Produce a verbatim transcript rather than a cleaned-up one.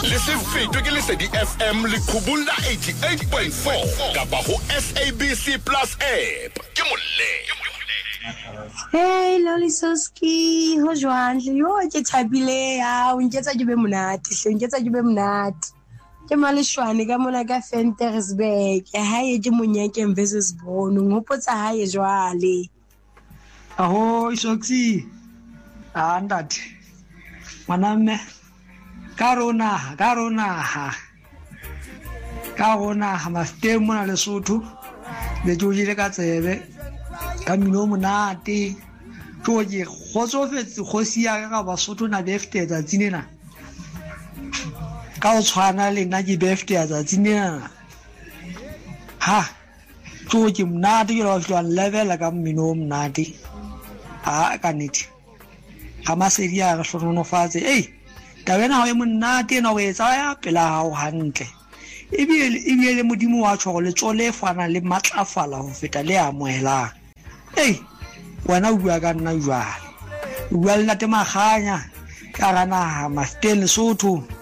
le se fetwe ke Lesedi F M le Khubula eighty-eight point four kapa ho S A B C Plus app ke moleng. Hey Lolisoski, ho jwang? Yo ke thabile ya, o nketsa ke be monate, hle nketsa ke be monate. Ke maleshwane ka mona ka Ventersburg, hae ke Monyakeng versus Bono, ngopotsa hae jwale. Aho Isoksi. Ah ndati. Maname Karona, Karona. Karona hamaste mona Lesotho. Le jojile ka tsebe. Ka mino monate. Tsoje khotsofetse khosia ka Basotho na birthday tsa tsinena. Ka o tshwana le nna ke birthday tsa tsinena. Ha. Tsoje monate ke lo fitwa level ka mino monate. Ah ka niti. Kama seria ga hlono fatshe ei tabena ha e monate na o etsa ya pela ha o hantle e bile e bile modimo wa tshwa go le tsole fana le matlafala ho feta le a moela ei wena o bua ka nna jwale o bua le nate maganya ka gana ha Master Lesotho